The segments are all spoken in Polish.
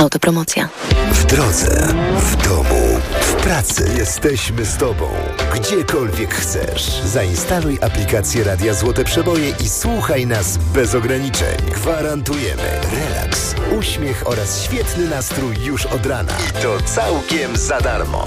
Autopromocja. W drodze, w domu, w pracy. Jesteśmy z Tobą. Gdziekolwiek chcesz. Zainstaluj aplikację Radia Złote Przeboje i słuchaj nas bez ograniczeń. Gwarantujemy relaks, uśmiech oraz świetny nastrój już od rana. I to całkiem za darmo.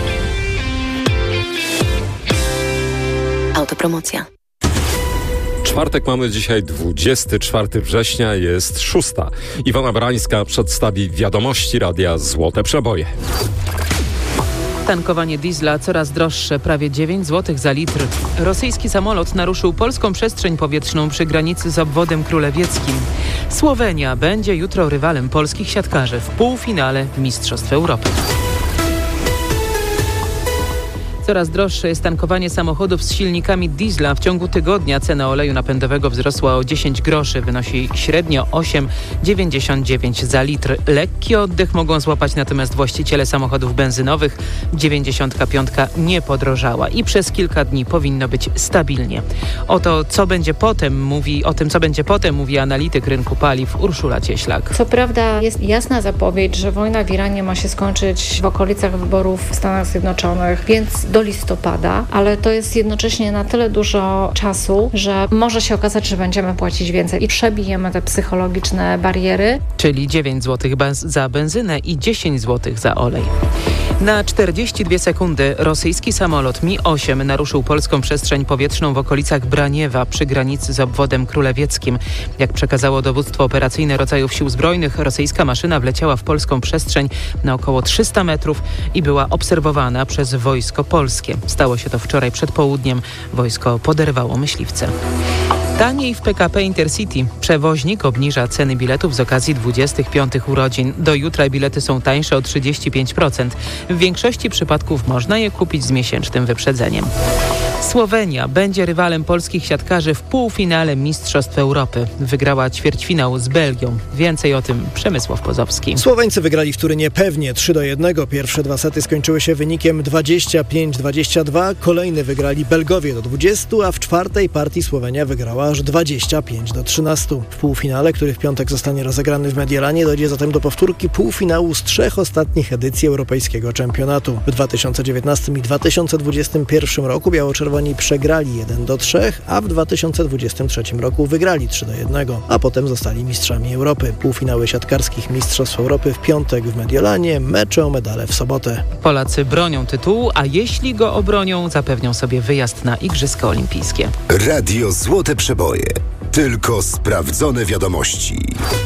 Autopromocja. Czwartek mamy dzisiaj 24 września, jest 6. Iwona Barańska przedstawi wiadomości Radia Złote Przeboje. Tankowanie diesla coraz droższe, prawie 9 zł za litr. Rosyjski samolot naruszył polską przestrzeń powietrzną przy granicy z obwodem królewieckim. Słowenia będzie jutro rywalem polskich siatkarzy w półfinale Mistrzostw Europy. Coraz droższe jest tankowanie samochodów z silnikami diesla. W ciągu tygodnia cena oleju napędowego wzrosła o 10 groszy. Wynosi średnio 8,99 za litr. Lekki oddech mogą złapać natomiast właściciele samochodów benzynowych. 95 nie podrożała i przez kilka dni powinno być stabilnie. O tym, co będzie potem, mówi analityk rynku paliw Urszula Cieślak. Co prawda jest jasna zapowiedź, że wojna w Iranie ma się skończyć w okolicach wyborów w Stanach Zjednoczonych, więc do listopada, ale to jest jednocześnie na tyle dużo czasu, że może się okazać, że będziemy płacić więcej i przebijemy te psychologiczne bariery. Czyli 9 zł za benzynę i 10 zł za olej. Na 42 sekundy rosyjski samolot Mi-8 naruszył polską przestrzeń powietrzną w okolicach Braniewa przy granicy z obwodem królewieckim. Jak przekazało dowództwo operacyjne rodzajów sił zbrojnych, rosyjska maszyna wleciała w polską przestrzeń na około 300 metrów i była obserwowana przez wojsko polskie. Stało się to wczoraj przed południem. Wojsko poderwało myśliwce. Taniej w PKP Intercity. Przewoźnik obniża ceny biletów z okazji 25 urodzin. Do jutra bilety są tańsze o 35%. W większości przypadków można je kupić z miesięcznym wyprzedzeniem. Słowenia będzie rywalem polskich siatkarzy w półfinale Mistrzostw Europy. Wygrała ćwierćfinał z Belgią. Więcej o tym Przemysław Pozowski. Słoweńcy wygrali w Turynie pewnie 3-1. Pierwsze dwa sety skończyły się wynikiem 25-22. Kolejny wygrali Belgowie do 20, a w czwartej partii Słowenia wygrała aż 25-13. W półfinale, który w piątek zostanie rozegrany w Mediolanie, dojdzie zatem do powtórki półfinału z 3 ostatnich edycji Europejskiego Czempionatu. W 2019 i 2021 roku biało-czerwoni przegrali 1-3, a w 2023 roku wygrali 3-1, a potem zostali mistrzami Europy. Półfinały siatkarskich Mistrzostw Europy w piątek w Mediolanie, mecze o medale w sobotę. Polacy bronią tytułu, a jeśli go obronią, zapewnią sobie wyjazd na Igrzyska Olimpijskie. Radio Złote Przeboje. Tylko sprawdzone wiadomości.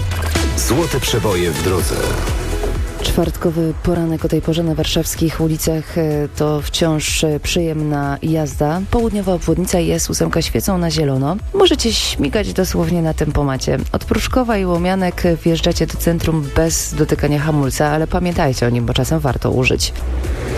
Złote Przeboje w drodze. Czwartkowy poranek o tej porze na warszawskich ulicach to wciąż przyjemna jazda. Południowa obwodnica i S8 świecą na zielono. Możecie śmigać dosłownie na tempomacie. Od Pruszkowa i Łomianek wjeżdżacie do centrum bez dotykania hamulca, ale pamiętajcie o nim, bo czasem warto użyć.